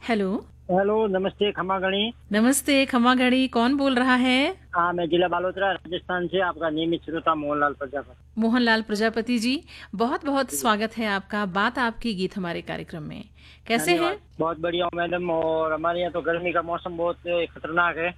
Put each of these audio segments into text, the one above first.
Hello. Hello, नमस्ते खमागणी। नमस्ते खमा घड़ी, कौन बोल रहा है? हाँ, मैं जिला बालोतरा राजस्थान से आपका नियमित श्रोता मोहनलाल प्रजापति। मोहनलाल प्रजापति जी, बहुत बहुत स्वागत है आपका। बात आपकी गीत हमारे कार्यक्रम में। कैसे हैं? धन्यवाद। बहुत बढ़िया हूँ मैडम। और हमारे यहाँ तो गर्मी का मौसम बहुत खतरनाक है।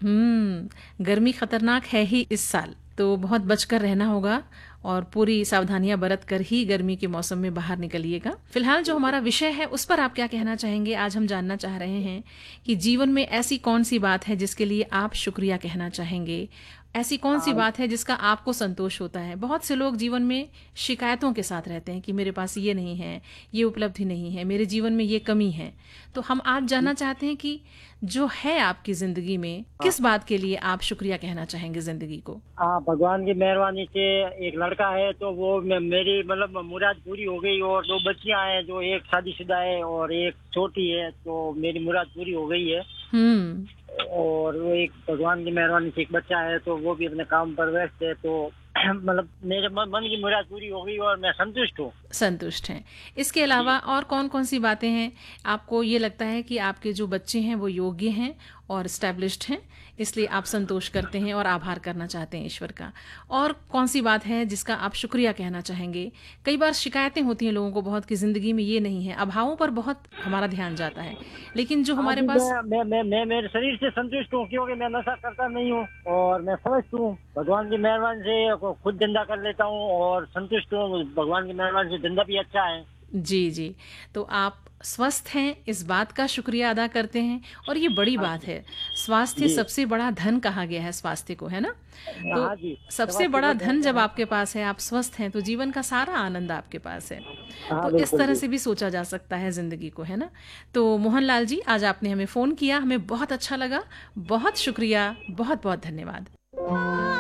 गर्मी खतरनाक है ही इस साल, तो बहुत बचकर रहना होगा और पूरी सावधानियां बरत कर ही गर्मी के मौसम में बाहर निकलिएगा। फिलहाल जो हमारा विषय है उस पर आप क्या कहना चाहेंगे? आज हम जानना चाह रहे हैं कि जीवन में ऐसी कौन सी बात है जिसके लिए आप शुक्रिया कहना चाहेंगे, ऐसी कौन सी बात है जिसका आपको संतोष होता है। बहुत से लोग जीवन में शिकायतों के साथ रहते हैं कि मेरे पास ये नहीं है, ये उपलब्धि नहीं है, मेरे जीवन में ये कमी है। तो हम आज जानना चाहते हैं कि जो है आपकी जिंदगी में, किस बात के लिए आप शुक्रिया कहना चाहेंगे जिंदगी को? हाँ, भगवान की मेहरबानी से एक लड़का है, तो वो मेरी मतलब मुराद पूरी हो गई। और दो बच्चियां हैं, जो एक शादीशुदा है और एक छोटी है, तो मेरी मुराद पूरी हो गई है। हम्म। और वो एक भगवान की मेहरबानी से एक बच्चा है, तो वो भी अपने काम पर व्यस्त है। तो मतलब मेरे मन की मुराद पूरी हो गई और मैं संतुष्ट हूँ। संतुष्ट हैं। इसके अलावा और कौन कौन सी बातें हैं? आपको ये लगता है कि आपके जो बच्चे हैं वो योग्य हैं और स्टैब्लिश्ड हैं, इसलिए आप संतोष करते हैं और आभार करना चाहते हैं ईश्वर का। और कौन सी बात है जिसका आप शुक्रिया कहना चाहेंगे? कई बार शिकायतें होती हैं लोगों को बहुत कि जिंदगी में ये नहीं है, अभावों पर बहुत हमारा ध्यान जाता है, लेकिन जो हमारे अभी पास। मैं मेरे शरीर से संतुष्ट हूँ, क्योंकि मैं नशा करता नहीं हूँ और मैं स्वस्थ हूँ। भगवान की मेहरबानी से खुद धंधा कर लेता हूँ और संतुष्ट हूँ। भगवान की मेहरबानी से धंधा भी अच्छा है। जी जी। तो आप स्वस्थ हैं, इस बात का शुक्रिया अदा करते हैं, और ये बड़ी हाँ बात है। स्वास्थ्य जी। सबसे बड़ा धन कहा गया है स्वास्थ्य को, है ना? तो हाँ जी। सबसे स्वास्थ्य बड़ा बहुत धन जब है। आपके पास है, आप स्वस्थ हैं, तो जीवन का सारा आनंद आपके पास है। हाँ, तो इस बिल्कुल तरह जी। से भी सोचा जा सकता है जिंदगी को, है ना? तो मोहनलाल जी, आज आपने हमें फोन किया, हमें बहुत अच्छा लगा। बहुत शुक्रिया, बहुत बहुत धन्यवाद।